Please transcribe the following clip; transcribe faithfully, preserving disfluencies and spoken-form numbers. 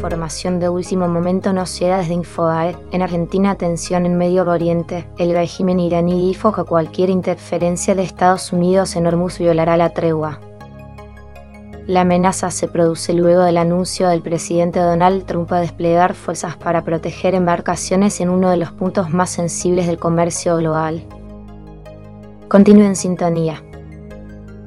información de último momento nos llega desde Infobae. En Argentina, tensión en Medio Oriente. El régimen iraní dijo que cualquier interferencia de Estados Unidos en Hormuz violará la tregua. La amenaza se produce luego del anuncio del presidente Donald Trump a desplegar fuerzas para proteger embarcaciones en uno de los puntos más sensibles del comercio global. Continúe en sintonía.